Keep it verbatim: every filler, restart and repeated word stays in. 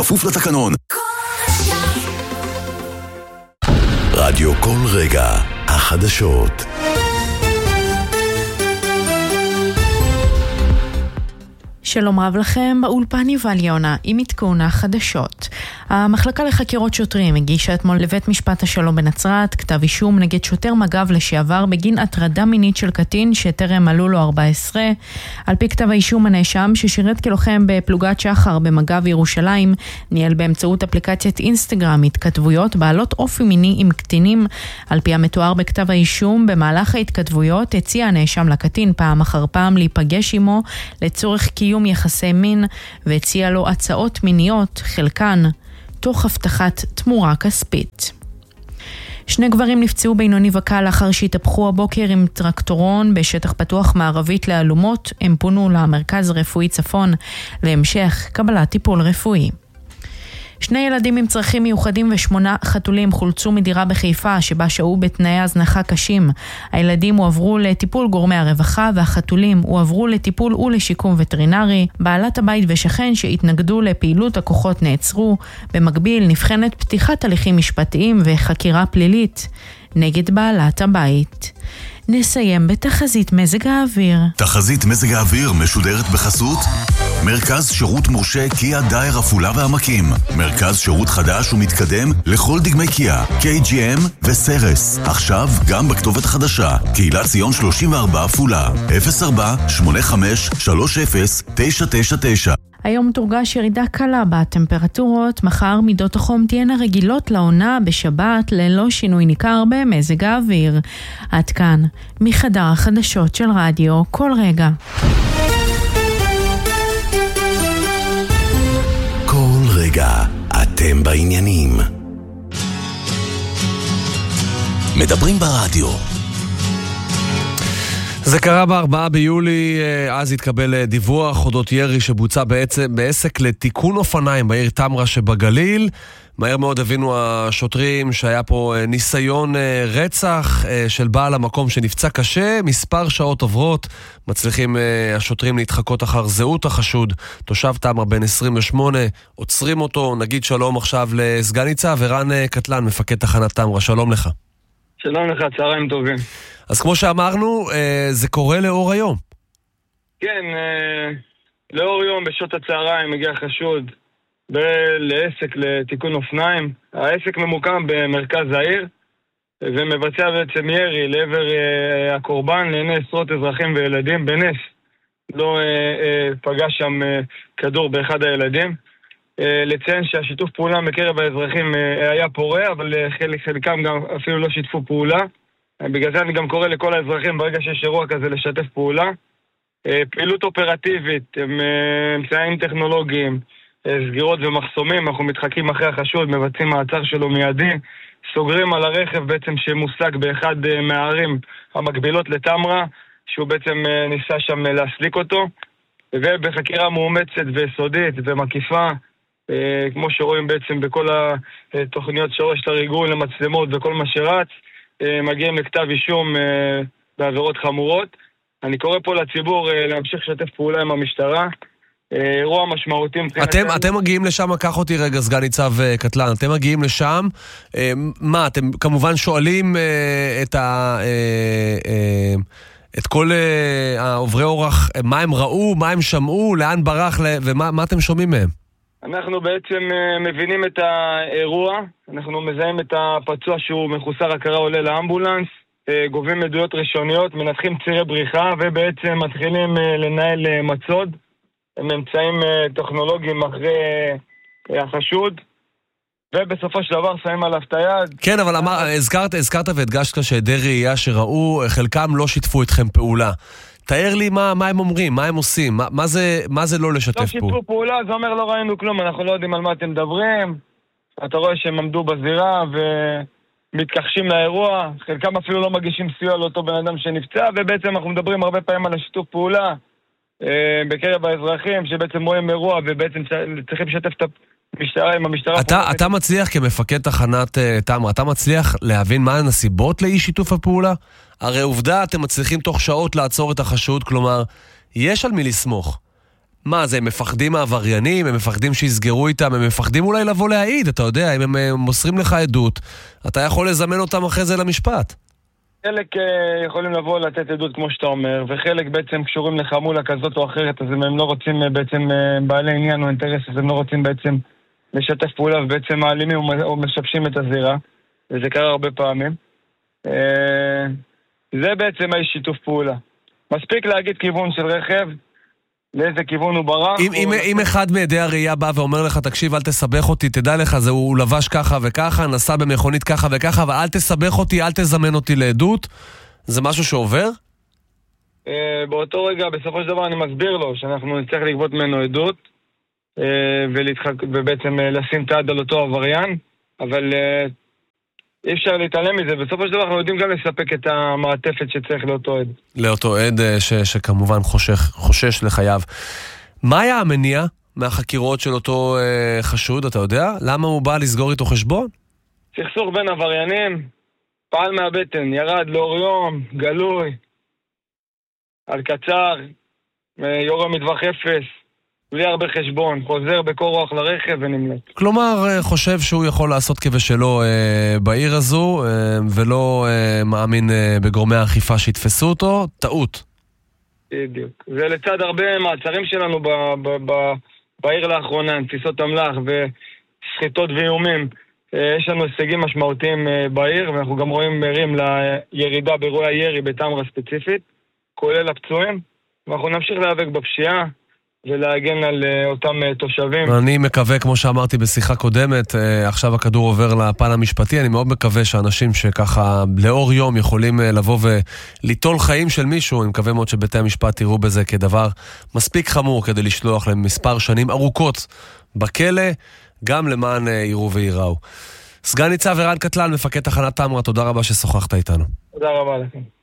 כפוף לתקנון. רדיו כל רגע, החדשות. שלום רב לכם, באולפן יובל יונה עם עדכון החדשות. המחלקה לחקירות שוטרים הגישה אתמול לבית משפט השלום בנצרת כתב אישום נגד שוטר מג"ב לשעבר בגין הטרדה מינית של קטין שטרם מלאו לו ארבע עשרה. על פי כתב האישום, הנאשם ששירת כלוחם בפלוגת שחר במג"ב ירושלים ניהל באמצעות אפליקציית אינסטגרם התכתבויות בעלות אופי מיני עם קטינים. על פי המתואר בכתב האישום, במהלך ההתכתבויות הציע הנאשם לקטין פעם אחר פעם להיפגש עמו לצורך קיום יחסי מין, והציע לו הצעות מיניות, חלקן תוך הבטחת תמורה כספית. שני גברים נפצעו בינוני וקל לאחר שהתהפכו הבוקר עם טרקטורון בשטח פתוח מערבית לאלומות. הם פונו למרכז רפואי צפון להמשך קבלת טיפול רפואי. שני ילדים עם צרכים מיוחדים ושמונה חתולים חולצו מדירה בחיפה שבה שהו בתנאי הזנחה קשים. הילדים הועברו לטיפול גורמי הרווחה והחתולים הועברו לטיפול ולשיקום וטרינרי. בעלת הבית ושכן שהתנגדו לפעילות הכוחות נעצרו. במקביל נבחנת פתיחת הליכים משפטיים וחקירה פלילית נגד בעלת הבית. נסיים בתחזית מזג האוויר. תחזית מזג האוויר משודרת בחסות מרכז שירות מורשה קיה דייר עפולה והעמקים. מרכז שירות חדש ומתקדם לכל דגמי קיה, קיי ג'י אם וסרס. עכשיו גם בכתובת חדשה, קהילת ציון שלושים וארבע עפולה, אפס ארבע שמונה חמש שלוש אפס תשע תשע תשע. היום תורגש ירידה קלה בטמפרטורות, מחר מידות החום תהיינה רגילות לעונה, בשבת ללא שינוי ניכר במזג האוויר. עד כאן, מחדר החדשות של רדיו כל רגע. כל רגע אתם בעניינים. מדברים ברדיו. זה קרה בארבעה ביולי, אז התקבל דיווח אודות ירי שבוצע בעצם בעסק לתיקון אופניים בעיר תמרה שבגליל. מהר מאוד הבינו השוטרים שהיה פה ניסיון רצח של בעל המקום שנפצע קשה. מספר שעות עוברות, מצליחים השוטרים להתחקות אחר זהות החשוד, תושב תמרה בן עשרים ושמונה, עוצרים אותו. נגיד שלום עכשיו לסגן ניצב ערן קטלן, מפקד תחנת תמרה, שלום לך. שלום לך, צהריים טובים. אז כמו שאמרנו, זה קורה לאור היום. כן, לאור יום בשעות הצהריים מגיע חשוד לעסק לתיקון אופניים. העסק ממוקם במרכז העיר ומבצע בעצם ירי לעבר הקורבן לעיני עשרות אזרחים וילדים. בנס לא פגע שם כדור באחד הילדים. לציין שהשיתוף פעולה מקרב האזרחים היה פורה, אבל חלקם גם אפילו לא שיתפו פעולה. בגלל זה אני גם קורא לכל האזרחים ברגע שיש אירוע כזה לשתף פעולה. פעילות אופרטיבית, אמצעים טכנולוגיים, סגירות ומחסומים, אנחנו מתחקים אחרי החשוד, מבצעים מעצר שלו מיידי, סוגרים על הרכב בעצם שמושג באחד מהערים המקבילות לתמרה, שהוא בעצם ניסה שם להסליק אותו, ובחקירה מאומצת ויסודית ומקיפה, כמו שרואים בעצם בכל התוכניות שורש הריגול למצלמות וכל מה שרץ, מגיעים לכתב אישום בעבירות חמורות. אני קורא פה לציבור להמשיך לשתף פעולה עם המשטרה. אירוע משמעותי. אתם, אתם מגיעים לשם, קח אותי רגע סגן ניצב קטלן, אתם מגיעים לשם, מה, אתם כמובן שואלים את ה... את כל העוברי אורח, מה הם ראו, מה הם שמעו, לאן ברח, ומה מה אתם שומעים מהם? אנחנו בעצם מבינים את האירוע, אנחנו מזהים את הפצוע שהוא מחוסר הכרה עולה לאמבולנס, גובים עדויות ראשוניות, מנתחים צירי בריחה ובעצם מתחילים לנהל מצוד. הם אמצעים טכנולוגיים אחרי החשוד, ובסופו של דבר שמים עליו את היד. כן, אבל אמר, הזכרת, הזכרת והדגשת שעדי ראייה שראו, חלקם לא שיתפו אתכם פעולה. תאר לי מה, מה הם אומרים, מה הם עושים, מה, מה זה, מה זה לא לשתף פעולה? לא שיתפו פעולה, זה אומר לא ראינו כלום, אנחנו לא יודעים על מה אתם מדברים. אתה רואה שהם עמדו בזירה ומתכחשים לאירוע, חלקם אפילו לא מגישים סיוע לאותו בן אדם שנפצע, ובעצם אנחנו מדברים הרבה פעמים על השיתוף פעולה בקרב האזרחים שבעצם רואים אירוע ובעצם צריכים לשתף את המשטרה עם המשטרה. אתה, אתה מצליח כמפקד תחנת תמרה, אתה מצליח להבין מה הנסיבות לאי שיתוף הפעולה? הרי עובדה אתם מצליחים תוך שעות לעצור את החשוד, כלומר יש על מי לסמוך. מה זה, הם מפחדים מעבריינים, הם מפחדים שיסגרו איתם, הם מפחדים אולי לבוא להעיד, אתה יודע, אם הם מוסרים לך עדות, אתה יכול לזמן אותם אחרי זה למשפט. חלק יכולים לבוא לתת עדות כמו שאתה אומר, וחלק בעצם קשורים לחמולה כזאת או אחרת, אז הם לא רוצים בעצם בעלי עניין או אינטרס, אז הם לא רוצים בעצם לשתף פעולה, ובעצם מעלימים או משבשים את הזירה, וזה קרה הרבה פעמים. זה בעצם האי שיתוף פעולה. מספיק להגיד כיוון של רכב, לאיזה כיוון הוא ברח. אם, אם, אם אחד מעדי הראייה בא ואומר לך, תקשיב, אל תסבך אותי, תדע לך, זה, הוא לבש ככה וככה, נסע במכונית ככה וככה, אבל אל תסבך אותי, אל תזמן אותי לעדות, זה משהו שעובר? באותו רגע, בסופו של דבר אני מסביר לו שאנחנו נצטרך לגבות ממנו עדות, ובעצם לשים תעד על אותו עבריין, אבל אי אפשר להתעלם מזה. בסופו של דבר אנחנו יודעים גם לספק את המעטפת שצריך לאותו עד. לאותו עד ש, שכמובן חושש, חושש לחייו. מה היה המניע מהחקירות של אותו אה, חשוד, אתה יודע? למה הוא בא לסגור איתו חשבון? סכסוך בין עבריינים, פעל מהבטן, ירד לאור יום, גלוי, על קצר, יורה מטווח אפס, בלי הרבה חשבון, חוזר בקור רוח לרכב ונמלט. כלומר, חושב שהוא יכול לעשות כבשלו אה, בעיר הזו, אה, ולא אה, מאמין אה, בגורמי האכיפה שיתפסו אותו, טעות. בדיוק. זה לצד הרבה מעצרים שלנו ב, ב, ב, בעיר לאחרונה, תפיסות אמל"ח וסחיטות ואיומים. אה, יש לנו הישגים משמעותיים אה, בעיר, ואנחנו גם רואים מרים לירידה באירועי הירי בתמרה ספציפית, כולל הפצועים, ואנחנו נמשיך להיאבק בפשיעה, ולהגן על uh, אותם uh, תושבים. אני מקווה, כמו שאמרתי בשיחה קודמת, uh, עכשיו הכדור עובר לפן המשפטי, אני מאוד מקווה שאנשים שככה לאור יום יכולים uh, לבוא וליטול חיים של מישהו, אני מקווה מאוד שבתי המשפט יראו בזה כדבר מספיק חמור כדי לשלוח להם מספר שנים ארוכות בכלא, גם למען uh, יראו ויראו. סגן ניצב ערן קטלן, מפקד תחנת תמרה, תודה רבה ששוחחת איתנו. תודה רבה לכם.